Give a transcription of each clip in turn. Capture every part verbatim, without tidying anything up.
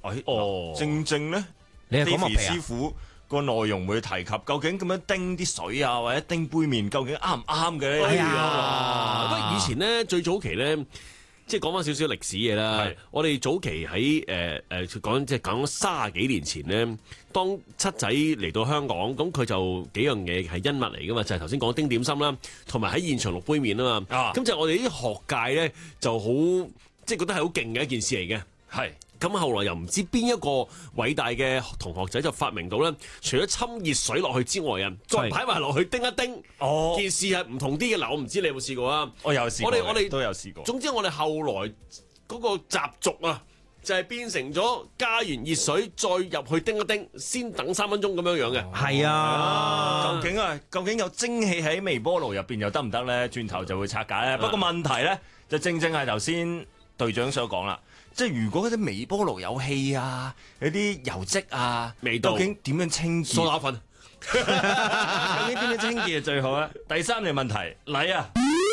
哎， 哦正正咧， 你係講麥皮啊師傅個內容會提及，究竟咁樣叮啲水啊，或者叮杯麵，究竟啱唔啱嘅咧？ 哎呀， 啊不過以前咧最早期咧，即係講翻少少歷史嘢啦係。 我哋早期喺誒誒講即係講三十幾年前咧，當七仔嚟到香港，咁佢就幾樣嘢係恩物嚟噶嘛，就係頭先講叮點心啦，同埋喺現場淥杯麵啊嘛。 啊咁就係我哋啲學界咧就好即係覺得係好勁嘅一件事嚟嘅。 係咁後來又唔知邊一個偉大嘅同學仔就發明到咧，除咗侵熱水落去之外啊，再擺埋落去叮一叮， 哦件事係唔同啲嘅。嗱，我唔知你有冇試過啊？ 我有試過嘅， 我哋我哋都有試過。 總之我哋後來嗰個習俗啊，就係變成咗加完熱水再入去叮一叮，先等三分鐘咁樣樣嘅。 係啊， 究竟啊，究竟有蒸汽喺微波爐入邊又得唔得咧？轉頭就會拆解咧。不過問題咧，就正正係頭先隊長所講啦，即係如果嗰啲微波爐有氣啊，有啲油漬啊， 味道究竟點樣清潔？ 梳打粉。 究竟點樣清潔係最好咧？第三條問題嚟啊！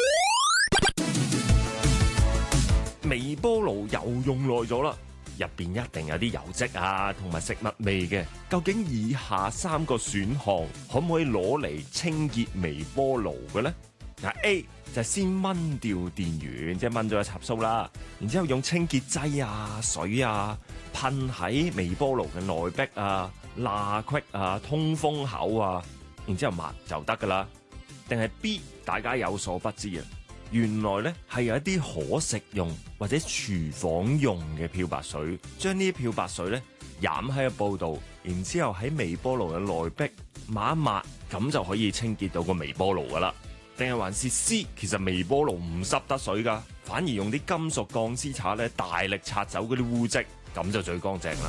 微波爐又用耐咗啦，入邊一定有啲油漬啊，同埋食物味嘅。究竟以下三個選項可唔可以攞嚟清潔微波爐嘅咧？嗱 A 就係先掹掉電源，即係掹咗個插蘇啦，然之後用清潔劑啊、水啊噴喺微波爐嘅內壁啊、罅隙啊、通風口啊，然之後抹就得噶啦。定係 B 大家有所不知啊，原來咧係有一啲可食用或者廚房用嘅漂白水，將呢啲漂白水咧飲喺個煲度，然之後喺微波爐嘅內壁抹一抹，咁就可以清潔到個微波爐噶啦。定係還是 C， 其實微波爐唔濕得水噶，反而用啲金屬鋼絲刷咧大力刷走嗰啲污漬，咁就最乾淨啦。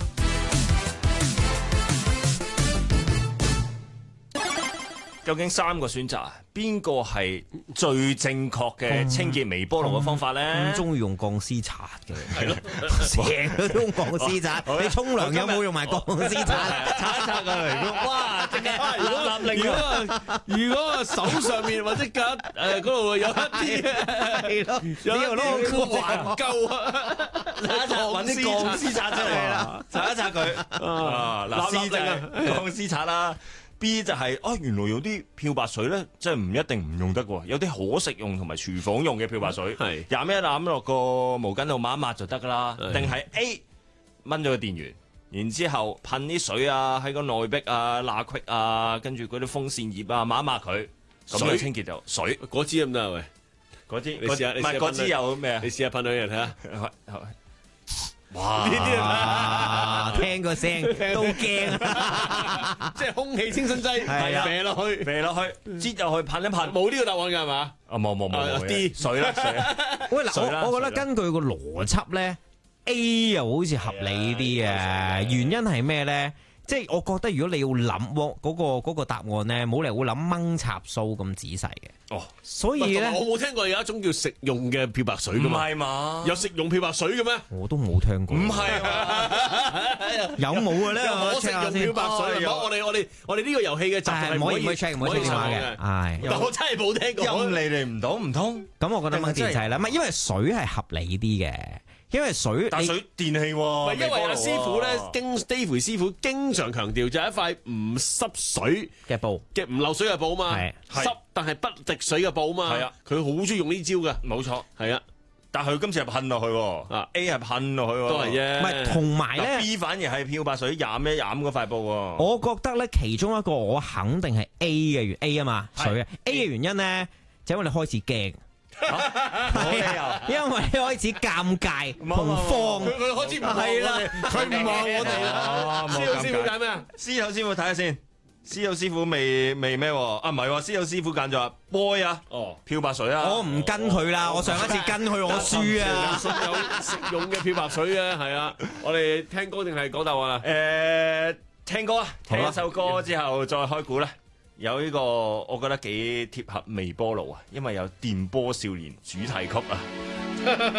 究竟三個選擇啊，邊個係最正確嘅清潔微波爐嘅方法咧？ 咁中意用鋼絲刷嘅，係咯，成日都用鋼絲刷。你沖涼有冇用埋鋼絲刷？ 刷一刷個嚟講，哇！即係如果立立令如果如果手上面或者隔誒嗰度有一啲係咯， 有一呢度攞啲環夠啊， 刷一刷揾啲鋼絲刷出嚟啦，刷一刷佢啊！嗱，C 就係鋼絲刷啦。B 就係、是、啊，原來有啲漂白水咧，即係唔一定唔用得喎，有啲可食用同埋廚房用嘅漂白水， 係廿一攬落個毛巾度抹一抹就得噶啦。定係 A 掹咗個電源，然之後噴啲水啊喺個內壁啊、罅隙啊，跟住嗰啲風扇葉啊抹一抹佢，咁就清潔就水。 嗰支得唔得啊？喂， 嗰支你試下唔係嗰支有咩啊你？試下噴兩樣睇下。 哇！ 呢啲啊，聽個聲都驚啊！ 即係空氣清新劑， 係啊射落去， 射落去，擠入去噴一噴。 冇呢個答案㗎係嘛？ 啊冇冇冇啊冇 D 水啦水啦。 喂水啦嗱，我我覺得水啦根據個邏輯咧，A 又好似合理啲嘅。原因係咩咧？即係我覺得如果你要諗嗰、嗰個嗰、個答案咧，冇理由會諗掹插蘇咁仔細嘅。 哦， 所以咧， 我冇聽過有一種叫食用嘅漂白水㗎唔嘛？ 係嘛？ 有食用漂白水嘅咩？ 我都冇聽過。 唔係有冇嘅咧？我有可食 check 下用先漂白水。 哦唔好我哋我哋我哋呢個遊戲嘅集係係唔可以唔可以 check 唔可以 check 電話嘅。 嘅。 係。 但我真係冇聽過。 陰你哋唔到唔通？ 咁我覺得掹電掣啦，唔係因為水係合理啲嘅，因為水你但水電器喎， 唔係因為阿師傅咧， 微波爐喎經 Dave 師傅經常強調就係一塊唔濕水嘅布嘅唔漏水嘅布嘛， 係濕但係不滴水嘅布嘛， 係啊， 佢好中意用呢招㗎， 冇錯， 係啊， 但係佢今次係噴落去喎， 啊 A 係噴落去喎， 都係啫， 唔係同埋嗱咧， B 反而係漂白水飲一飲嗰塊布喎， 我覺得咧其中一個我肯定係 A 嘅原 A 啊嘛， 係水啊 A 嘅原因咧就因為你開始驚， 冇理由。 因為你開始尷尬同慌冇， 佢佢開始唔望係啦我哋，佢唔望我哋啦。 哦冇師傅師傅尷尬揀咩啊？ 師友師傅睇下先，師友師傅未未咩喎？啊唔係喎，師友師傅揀咗 boy 啊， 哦， 漂白水啊， 我唔跟佢啦，我上一次跟佢我輸啊， 有食用嘅漂白水啊，係啊，我哋聽歌定係講答案啊？ 誒聽歌啊， 好啊聽一首歌之後再開估啦。有呢個我覺得幾貼合微波爐啊，因為有電波少年主題曲啊。